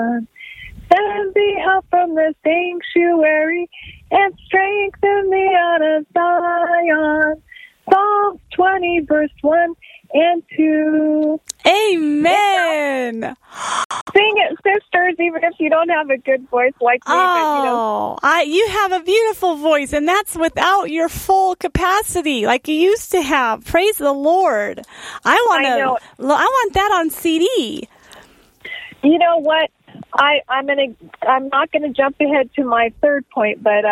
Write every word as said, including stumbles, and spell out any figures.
Send thee help from the sanctuary and strengthen thee out of Zion. Psalm twenty, verse one and two. Amen. Sing it, sisters, even if you don't have a good voice like me. Oh, but, you know. I, you have a beautiful voice, and that's without your full capacity like you used to have. Praise the Lord. I want to. I want that on C D. You know what? I, I'm gonna. I'm not gonna jump ahead to my third point, but. Uh,